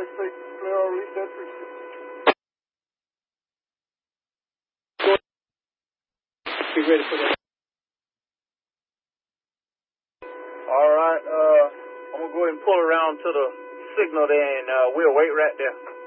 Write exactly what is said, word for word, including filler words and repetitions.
take flare or release that frequency. Be ready for that. All right, uh, I'm going to go ahead and pull around to the signal there, and uh, we'll wait right there.